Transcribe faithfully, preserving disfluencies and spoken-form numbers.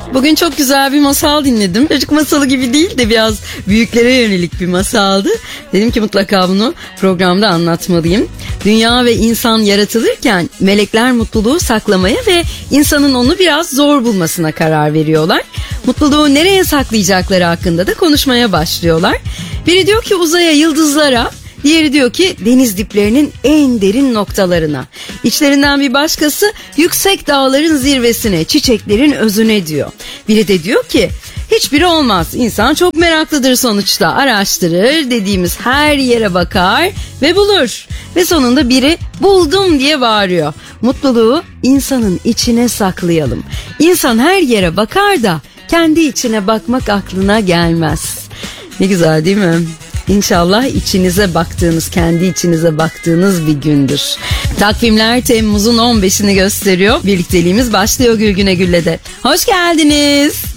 Bugün çok güzel bir masal dinledim. Çocuk masalı gibi değil de biraz büyüklere yönelik bir masaldı. Dedim ki mutlaka bunu programda anlatmalıyım. Dünya ve insan yaratılırken melekler mutluluğu saklamaya ve insanın onu biraz zor bulmasına karar veriyorlar. Mutluluğu nereye saklayacakları hakkında da konuşmaya başlıyorlar. Biri diyor ki uzaya, yıldızlara, diğeri diyor ki deniz diplerinin en derin noktalarına. İçlerinden bir başkası yüksek dağların zirvesine, çiçeklerin özüne diyor. Biri de diyor ki hiçbiri olmaz. İnsan çok meraklıdır sonuçta. Araştırır, dediğimiz her yere bakar ve bulur. Ve sonunda biri buldum diye bağırıyor. Mutluluğu insanın içine saklayalım. İnsan her yere bakar da kendi içine bakmak aklına gelmez. Ne güzel değil mi? İnşallah içinize baktığınız, kendi içinize baktığınız bir gündür. Takvimler Temmuz'un on beşini gösteriyor. Birlikteliğimiz başlıyor Gülgüne Gülle'de. Hoş geldiniz.